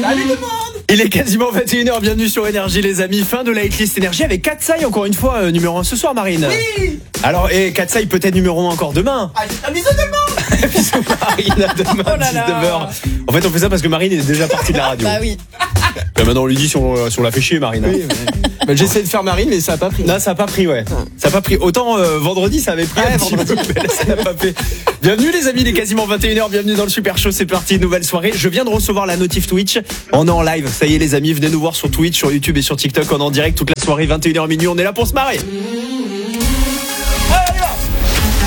Salut tout le monde. Il est quasiment 21h, bienvenue sur Énergie les amis, fin de la hitlist Énergie avec Katsai encore une fois numéro 1 ce soir Marine. Oui. Alors et Katsai peut-être numéro 1 encore demain. Ah, bisous tout le monde. Bisous Marine, à demain Oh là là. 19h. En fait on fait ça parce que Marine est déjà partie de la radio. Bah oui. Là, maintenant on lui dit si on l'a fait chier Marine. Oui, bah, j'essaie de faire Marine mais ça a pas pris. Là ça a pas pris ouais. Ça a pas pris. Autant vendredi ça avait pris un petit peu, mais là, ça n'a pas fait. Bienvenue les amis, il est quasiment 21h, bienvenue dans le Super Show, c'est parti, nouvelle soirée. Je viens de recevoir la notif Twitch. On est en live, ça y est les amis, venez nous voir sur Twitch, sur YouTube et sur TikTok, on est en direct toute la soirée, 21h minuit, on est là pour se marrer.